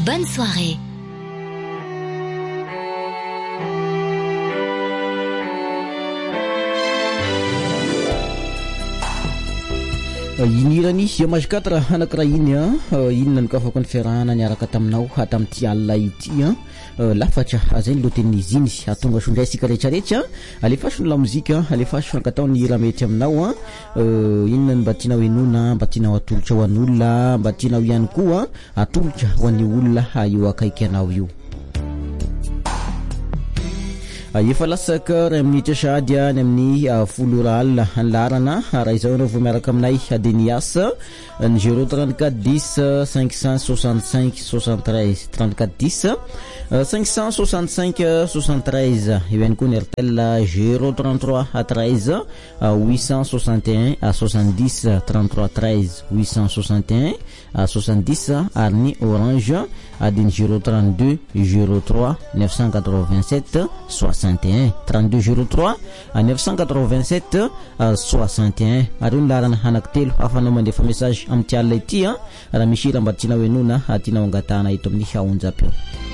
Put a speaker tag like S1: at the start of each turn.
S1: Bonne soirée.
S2: Inirany Image 4 anakiraha iny inona no kafako ny fiarahana niaraka taminao tamin'ity alina ity lafatra zay ny loten'izy iny atonga sondraisika rehetrarehetra alefaso ny lamozika alefaso ankatao ny hira mety aminao inona no mba tianao enona mba tianao atolotra ho an'olona mba tianao ihany koa atolotra ho an'ny olona eo akaiky anao io efa lasaka ray minitra sady any amin'ny folo alina anlarana raha izao anao vao miaraka aminay Denias ny 034 10 565 73 34 10 565 73 eo ihany koa ny RTL 033 13 861 70 33 13 861 70 ary ny Orange adiny 032 03 987 61 32 03 987 61 ary ny larana anankitelo afanao mandefa message amin'ny alina ity raha misy hira mba tianao enona tianao angatahana eto amin'ny onjapeo